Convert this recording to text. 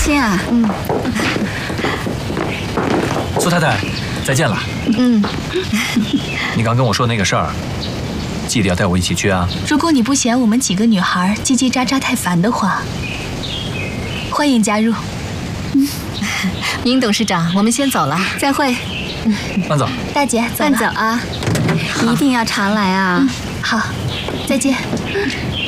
心啊。 苏太太，再见了。你刚跟我说那个事儿，记得要带我一起去啊。 如果你不嫌我们几个女孩叽叽喳喳太烦的话，欢迎加入。 宁董事长，我们先走了，再会。 慢走。 大姐， 慢走啊，一定要常来啊。 好，再见。